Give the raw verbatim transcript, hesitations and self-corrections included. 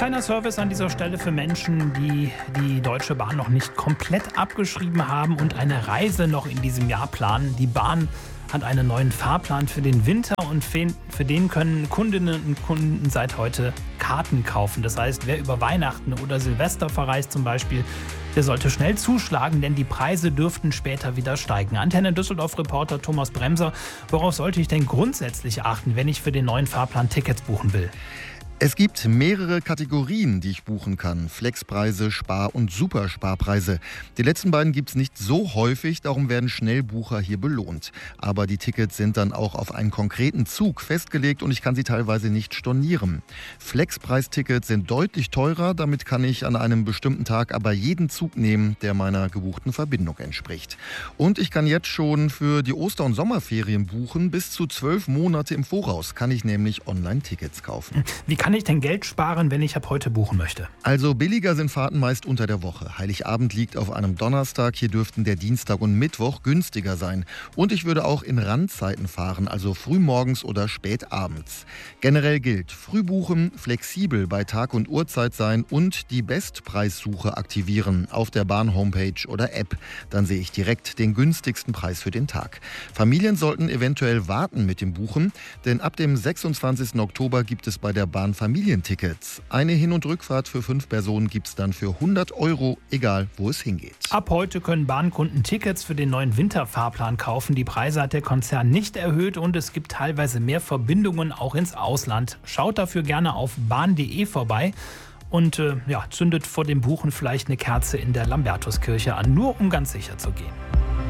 Kleiner Service an dieser Stelle für Menschen, die die Deutsche Bahn noch nicht komplett abgeschrieben haben und eine Reise noch in diesem Jahr planen. Die Bahn hat einen neuen Fahrplan für den Winter und für den können Kundinnen und Kunden seit heute Karten kaufen. Das heißt, wer über Weihnachten oder Silvester verreist zum Beispiel, der sollte schnell zuschlagen, denn die Preise dürften später wieder steigen. Antenne Düsseldorf-Reporter Thomas Bremser, worauf sollte ich denn grundsätzlich achten, wenn ich für den neuen Fahrplan Tickets buchen will? Es gibt mehrere Kategorien, die ich buchen kann. Flexpreise, Spar- und Supersparpreise. Die letzten beiden gibt es nicht so häufig, darum werden Schnellbucher hier belohnt. Aber die Tickets sind dann auch auf einen konkreten Zug festgelegt und ich kann sie teilweise nicht stornieren. Flexpreistickets sind deutlich teurer, damit kann ich an einem bestimmten Tag aber jeden Zug nehmen, der meiner gebuchten Verbindung entspricht. Und ich kann jetzt schon für die Oster- und Sommerferien buchen. Bis zu zwölf Monate im Voraus kann ich nämlich Online-Tickets kaufen. Wie kann ich denn Geld sparen, wenn ich ab heute buchen möchte? Also billiger sind Fahrten meist unter der Woche. Heiligabend liegt auf einem Donnerstag, hier dürften der Dienstag und Mittwoch günstiger sein. Und ich würde auch in Randzeiten fahren, also frühmorgens oder spätabends. Generell gilt, früh buchen, flexibel bei Tag und Uhrzeit sein und die Bestpreissuche aktivieren auf der Bahn-Homepage oder App. Dann sehe ich direkt den günstigsten Preis für den Tag. Familien sollten eventuell warten mit dem Buchen, denn ab dem sechsundzwanzigsten Oktober gibt es bei der Bahn Familientickets. Eine Hin- und Rückfahrt für fünf Personen gibt es dann für hundert Euro, egal wo es hingeht. Ab heute können Bahnkunden Tickets für den neuen Winterfahrplan kaufen. Die Preise hat der Konzern nicht erhöht und es gibt teilweise mehr Verbindungen auch ins Ausland. Schaut dafür gerne auf bahn punkt de vorbei und äh, ja, zündet vor dem Buchen vielleicht eine Kerze in der Lambertuskirche an, nur um ganz sicher zu gehen.